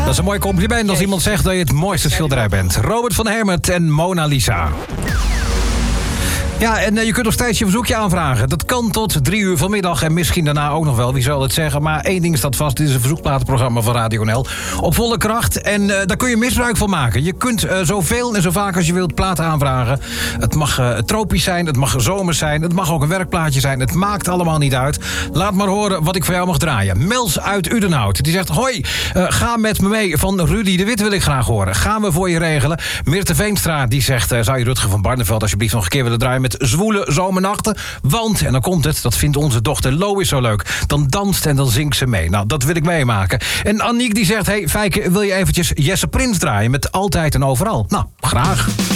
Dat is een mooi compliment als iemand zegt dat je het mooiste schilderij bent. Robert van Hermet en Mona Lisa. Ja, en je kunt nog steeds je verzoekje aanvragen. Dat kan tot 3 uur vanmiddag en misschien daarna ook nog wel. Wie zal het zeggen? Maar één ding staat vast. Dit is een verzoekplatenprogramma van Radio NL. Op volle kracht. En daar kun je misbruik van maken. Je kunt zoveel en zo vaak als je wilt platen aanvragen. Het mag tropisch zijn, het mag zomers zijn. Het mag ook een werkplaatje zijn. Het maakt allemaal niet uit. Laat maar horen wat ik voor jou mag draaien. Mels uit Udenhout. Die zegt, hoi, ga met me mee. Van Rudy de Wit wil ik graag horen. Gaan we voor je regelen. Mirte Veenstra die zegt, zou je Rutger van Barneveld alsjeblieft nog een keer willen draaien met zwoele zomernachten? Want, en dan komt het, dat vindt onze dochter Lois zo leuk. Dan danst en dan zingt ze mee. Nou, dat wil ik meemaken. En Aniek die zegt, hey Fijke, wil je eventjes Jesse Prins draaien met Altijd en Overal? Nou, graag.